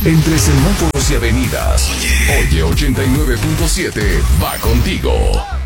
Entre semáforos y avenidas. Oye 89.7 va contigo.